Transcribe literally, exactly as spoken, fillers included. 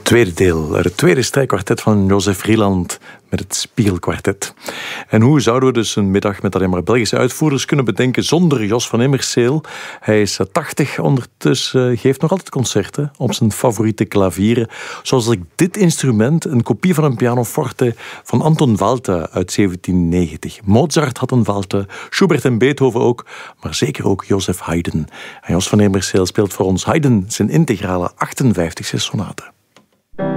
tweede deel, het tweede strijkkwartet van Jozef Rieland met het Spiegelkwartet. En hoe zouden we dus een middag met alleen maar Belgische uitvoerders kunnen bedenken zonder Jos van Immerseel? Hij is tachtig ondertussen, geeft nog altijd concerten op zijn favoriete klavieren. Zoals ik dit instrument, een kopie van een pianoforte van Anton Walter uit zeventien negentig. Mozart had een Walter, Schubert en Beethoven ook, maar zeker ook Joseph Haydn. En Jos van Immerseel speelt voor ons Haydn zijn integrale achtenvijftigste sonate.